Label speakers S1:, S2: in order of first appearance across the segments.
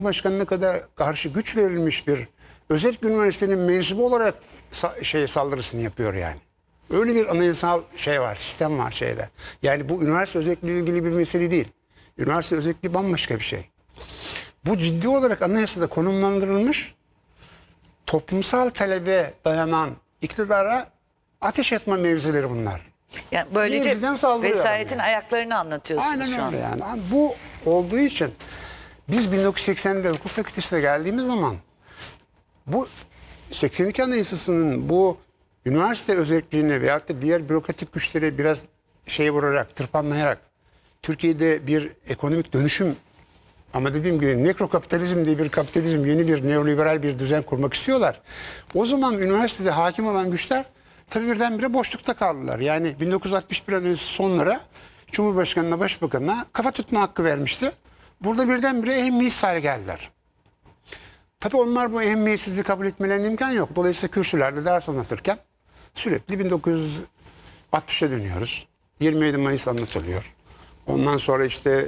S1: Başkanına kadar karşı güç verilmiş bir özel üniversitenin mensubu olarak saldırısını yapıyor yani. Öyle bir anayasal şey var, sistem var şeyde. Yani bu üniversite özelliğiyle ilgili bir mesele değil. Üniversite özelliği bambaşka bir şey. Bu ciddi olarak anayasada konumlandırılmış, toplumsal talebe dayanan iktidara ateş etme mevzileri bunlar.
S2: Yani böylece
S1: Mevziden saldırıyor
S2: vesayetin
S1: yani.
S2: ayaklarını anlatıyorsunuz
S1: Aynen
S2: şu an.
S1: öyle yani. Bu olduğu için biz 1980'de hukuk fakültesine geldiğimiz zaman bu 82 Anayasası'nın bu üniversite özelliğine veyahut da diğer bürokratik güçlere biraz vurarak, tırpanlayarak Türkiye'de bir ekonomik dönüşüm ama dediğim gibi nekrokapitalizm diye bir kapitalizm, yeni bir neoliberal bir düzen kurmak istiyorlar. O zaman üniversitede hakim olan güçler tabii birdenbire boşlukta kaldılar. Yani 1961 Anayasası sonlara Cumhurbaşkanı'na, Başbakanı'na kafa tutma hakkı vermişti. Burada birdenbire ehemmiyetsiz hale geldiler. Tabii onlar bu ehemmiyetsizliği kabul etmelerine imkan yok. Dolayısıyla kürsülerde ders anlatırken sürekli 1960'a dönüyoruz. 27 Mayıs anlatılıyor. Ondan sonra işte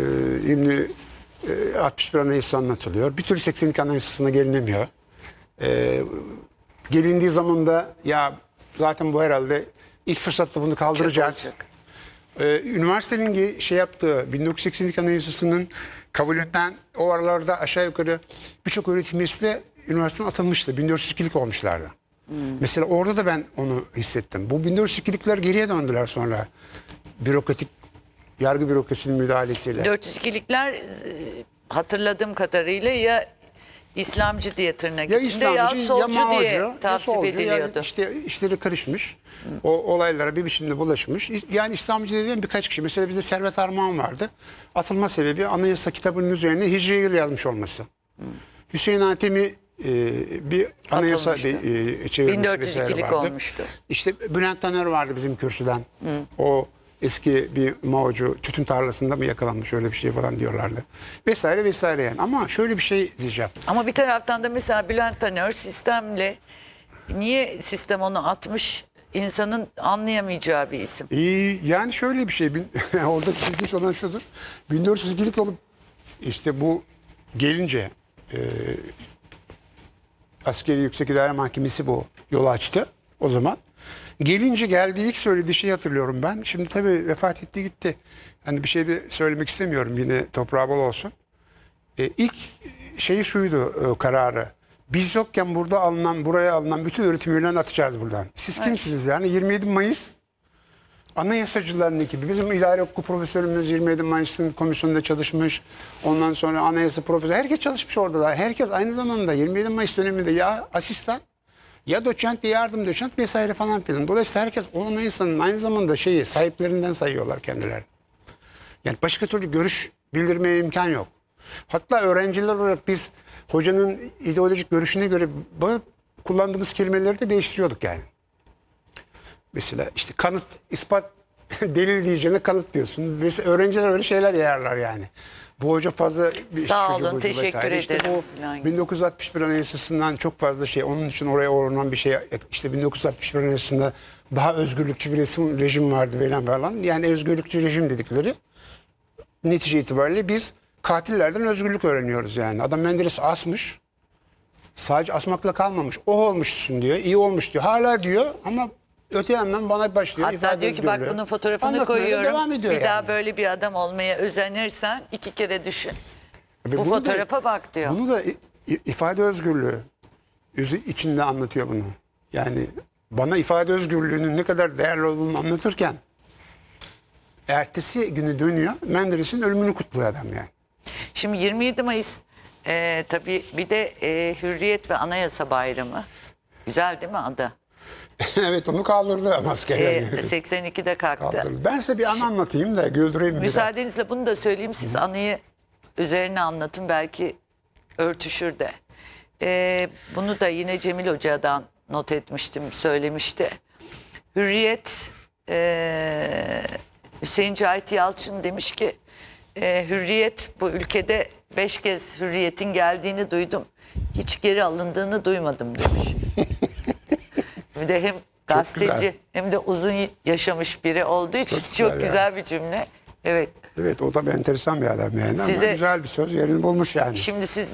S1: 61 Anayasası anlatılıyor. Bir türlü 82 Anayasası'na gelinemiyor. Gelindiği zaman da ya zaten bu herhalde ilk fırsatta bunu kaldıracağız. Üniversitenin yaptığı 1982 Anayasası'nın kabulünden o aralarda aşağı yukarı birçok öğretim üyesi de üniversiteden atılmıştı. 1402'lik olmuşlardı. Mesela orada da ben onu hissettim. Bu 1402'likler geriye döndüler sonra. Bürokratik, yargı bürokrasinin müdahalesiyle.
S2: 402'likler hatırladığım kadarıyla ya İslamcı diye tırnak içinde ya solcu diye tavsif ediliyordu.
S1: Yani işte işleri karışmış. O olaylara bir biçimde bulaşmış. Yani İslamcı dediğim birkaç kişi. Mesela bizde Servet Armağan vardı. Atılma sebebi anayasa kitabının üzerine Hicri yıl yazmış olması. Hüseyin Atemi bir anayasa çevirmesi
S2: 1402'lik olmuştu.
S1: İşte Bülent Taner vardı bizim kürsüden. O eski bir Mao'cu tütün tarlasında mı yakalanmış öyle bir şey falan diyorlardı. Vesaire vesaire yani. Ama şöyle bir şey diyeceğim.
S2: Ama bir taraftan da mesela Bülent Taner sistemle niye sistem onu atmış insanın anlayamayacağı bir isim.
S1: Yani şöyle bir şey. Oradaki ilginç olan şudur. 1402'lik olup işte bu gelince Askeri Yüksek İdare Mahkemesi bu yolu açtı o zaman. Gelince geldiği ilk söylediği şeyi hatırlıyorum ben. Şimdi tabii vefat etti gitti. Hani bir şey de söylemek istemiyorum yine toprağı bol olsun. İlk şeyi şuydu kararı. Biz yokken buraya alınan bütün öğretim üyelerini atacağız buradan. Siz kimsiniz yani? 27 Mayıs anayasacıların ekibi. Bizim ilahiyat hukuku profesörümüz 27 Mayıs'ın komisyonunda çalışmış. Ondan sonra anayasa profesörü. Herkes çalışmış orada da. Herkes aynı zamanda 27 Mayıs döneminde ya asistan ya doçent ya yardım doçent vesaire falan filan. Dolayısıyla herkes o anayasanın aynı zamanda sahiplerinden sayıyorlar kendilerini. Yani başka türlü görüş bildirmeye imkan yok. Hatta öğrenciler olarak biz hocanın ideolojik görüşüne göre kullandığımız kelimeleri de değiştiriyorduk yani. Mesela işte kanıt, ispat, delil diyeceğine kanıt diyorsun. Mesela öğrenciler öyle şeyler yayarlar yani. Bu hoca fazla...
S2: Sağ olun, teşekkür ederim.
S1: İşte bu 1961 Anayasası'ndan çok fazla şey. Onun için oraya oranan bir şey. İşte 1961 Anayasası'nda daha özgürlükçü bir rejim vardı falan. Yani özgürlükçü rejim dedikleri. Netice itibariyle biz katillerden özgürlük öğreniyoruz yani. Adam Menderes asmış. Sadece asmakla kalmamış. Oh olmuşsun diyor. İyi olmuş diyor. Hala diyor ama öte yandan bana başlıyor.
S2: Hatta diyor ki bak bunun fotoğrafını koyuyorum. Bir
S1: yani.
S2: daha böyle bir adam olmaya özenirsen 2 kere düşün.
S1: Ve
S2: bu fotoğrafa bak diyor.
S1: Bunu da ifade özgürlüğü içinde anlatıyor bunu. Yani bana ifade özgürlüğünün ne kadar değerli olduğunu anlatırken ertesi günü dönüyor. Menderes'in ölümünü kutluyor adam yani.
S2: Şimdi 27 Mayıs tabii bir de Hürriyet ve Anayasa Bayramı. Güzel değil mi adı?
S1: Evet onu kaldırdı askerler.
S2: 82'de kalktı.
S1: Kaldırdı. Ben size bir anı anlatayım da güldüreyim.
S2: Müsaadenizle bunu da söyleyeyim. Siz anıyı üzerine anlatın. Belki örtüşür de. Bunu da yine Cemil Hoca'dan not etmiştim. Söylemişti. Hürriyet Hüseyin Cahit Yalçın demiş ki Hürriyet bu ülkede 5 kez Hürriyet'in geldiğini duydum. Hiç geri alındığını duymadım demiş. Bir de hem gazeteci hem de uzun yaşamış biri olduğu için çok güzel bir cümle. Evet.
S1: Evet o da enteresan bir adam yani.
S2: Size,
S1: ama güzel bir söz yerini bulmuş yani.
S2: Şimdi siz